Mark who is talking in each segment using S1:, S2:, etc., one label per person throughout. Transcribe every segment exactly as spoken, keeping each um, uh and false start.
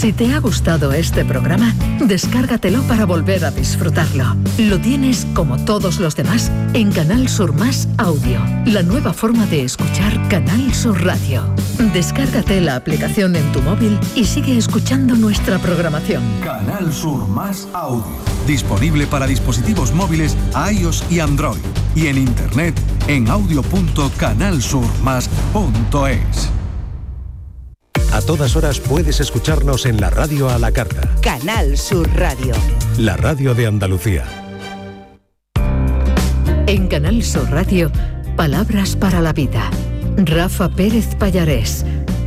S1: Si te ha gustado este programa, descárgatelo para volver a disfrutarlo. Lo tienes, como todos los demás, en Canal Sur Más Audio, la nueva forma de escuchar Canal Sur Radio. Descárgate la aplicación en tu móvil y sigue escuchando nuestra programación.
S2: Canal Sur Más Audio. Disponible para dispositivos móviles iOS y Android. Y en internet en audio punto canal sur más punto es.
S3: A todas horas puedes escucharnos en la radio a la carta.
S4: Canal Sur Radio.
S3: La radio de Andalucía.
S1: En Canal Sur Radio, Palabras para la Vida. Rafa Pérez Pallarés.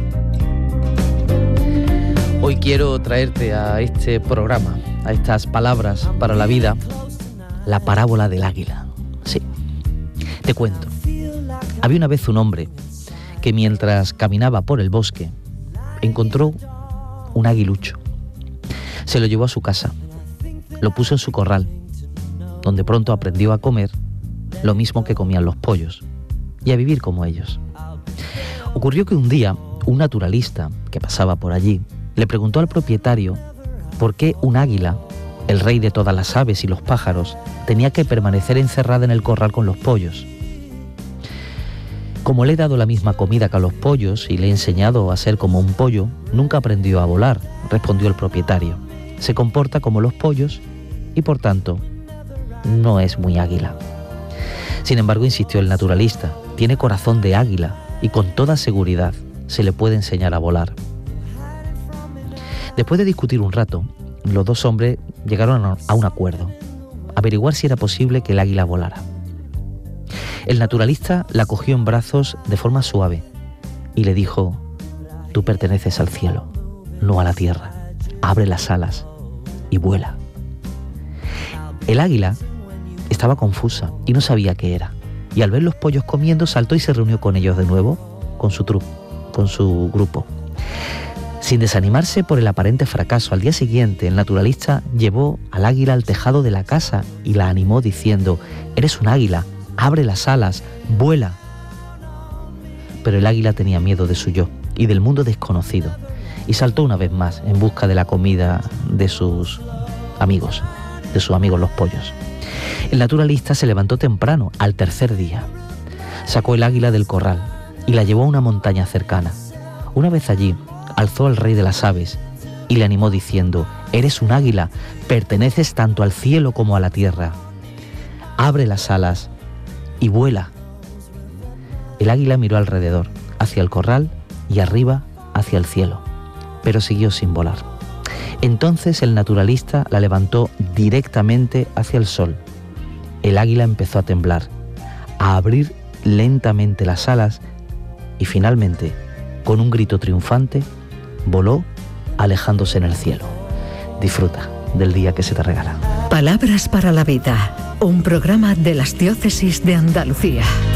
S5: Hoy quiero traerte a este programa, a estas Palabras para la Vida, la parábola del águila. Sí, te cuento. Había una vez un hombre que mientras caminaba por el bosque encontró un aguilucho. Se lo llevó a su casa, lo puso en su corral, donde pronto aprendió a comer lo mismo que comían los pollos y a vivir como ellos. Ocurrió que un día un naturalista que pasaba por allí le preguntó al propietario por qué un águila, el rey de todas las aves y los pájaros, tenía que permanecer encerrada en el corral con los pollos. Como le he dado la misma comida que a los pollos y le he enseñado a ser como un pollo, nunca aprendió a volar, respondió el propietario. Se comporta como los pollos y, por tanto, no es muy águila. Sin embargo, insistió el naturalista, tiene corazón de águila y con toda seguridad se le puede enseñar a volar. Después de discutir un rato, los dos hombres llegaron a un acuerdo, averiguar si era posible que el águila volara. El naturalista la cogió en brazos de forma suave y le dijo: tú perteneces al cielo, no a la tierra. Abre las alas y vuela. El águila estaba confusa y no sabía qué era, y al ver los pollos comiendo saltó y se reunió con ellos de nuevo, con su trupe, con su grupo. Sin desanimarse por el aparente fracaso, al día siguiente el naturalista llevó al águila al tejado de la casa y la animó diciendo: eres un águila, abre las alas, vuela. Pero el águila tenía miedo de su yo y del mundo desconocido, y saltó una vez más en busca de la comida de sus amigos, de sus amigos los pollos. El naturalista se levantó temprano, al tercer día. Sacó el águila del corral y la llevó a una montaña cercana. Una vez allí, alzó al rey de las aves y le animó diciendo: eres un águila, perteneces tanto al cielo como a la tierra. Abre las alas y vuela. El águila miró alrededor, hacia el corral y arriba hacia el cielo, pero siguió sin volar. Entonces el naturalista la levantó directamente hacia el sol. El águila empezó a temblar, a abrir lentamente las alas y finalmente, con un grito triunfante, voló alejándose en el cielo. Disfruta del día que se te regala.
S1: Palabras para la Vida, un programa de las Diócesis de Andalucía.